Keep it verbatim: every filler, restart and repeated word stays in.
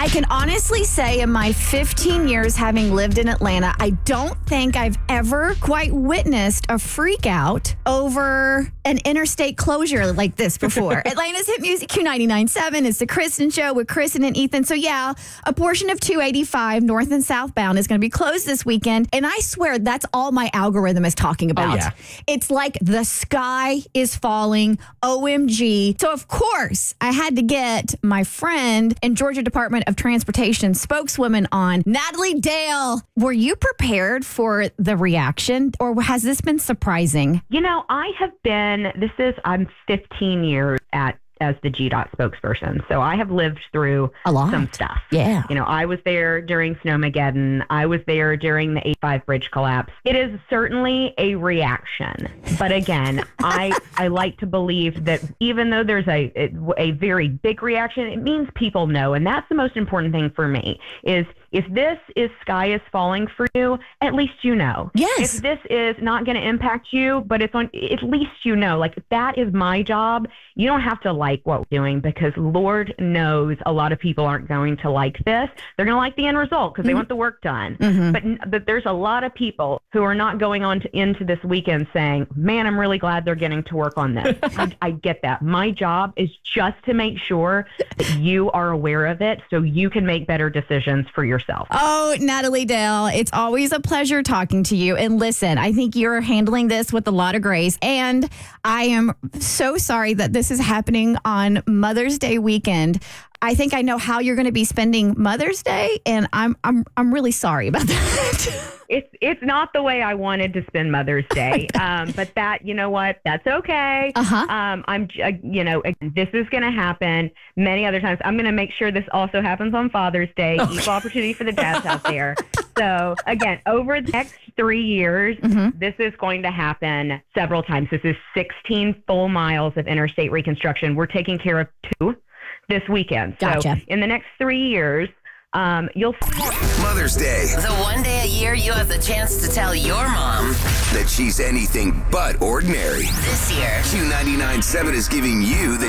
I can honestly say in my fifteen years having lived in Atlanta, I don't think I've ever quite witnessed a freak out over an interstate closure like this before. Atlanta's Hit Music Q ninety-nine point seven. It's the Kristen Show with Kristen and Ethan. So yeah, a portion of two eighty-five north and southbound is going to be closed this weekend. And I swear that's all my algorithm is talking about. Oh, yeah. It's like the sky is falling. O M G. So of course, I had to get my friend and Georgia Department of Transportation spokeswoman on, Natalie Dale. Were you prepared for the reaction, or has this been surprising? You know, I have been, this is, I'm fifteen years at as the G DOT spokesperson. So I have lived through A lot. some stuff. Yeah. You know, I was there during Snowmageddon. I was there during the eighty-five bridge collapse. It is certainly a reaction. But again, I I like to believe that even though there's a, a a very big reaction, it means people know. And that's the most important thing for me is if this is sky is falling for you, at least you know. Yes. If this is not going to impact you, but it's on, at least you know. Like, that is my job. You don't have to like what we're doing because Lord knows a lot of people aren't going to like this. They're going to like the end result because mm-hmm. they want the work done. Mm-hmm. But but there's a lot of people who are not going on to, into this weekend saying, man, I'm really glad they're getting to work on this. I, I get that. My job is just to make sure that you are aware of it so you can make better decisions for yourself. Oh, Natalie Dale, it's always a pleasure talking to you. And listen, I think you're handling this with a lot of grace. And I am so sorry that this is happening on Mother's Day weekend. I think I know how you're going to be spending Mother's Day, and I'm I'm I'm really sorry about that. It's it's not the way I wanted to spend Mother's Day, um, but that, you know what, that's okay. Uh-huh. Um, I'm, uh, you know, this is going to happen many other times. I'm going to make sure this also happens on Father's Day. Okay. Equal opportunity for the dads out there. So again, over the next three years, Mm-hmm. this is going to happen several times. This is sixteen full miles of interstate reconstruction. We're taking care of two this weekend. Gotcha. So in the next three years, um, you'll see Mother's Day, The one day a year you have the chance to tell your mom. that she's anything but ordinary. This year, Q ninety-nine point seven is giving you the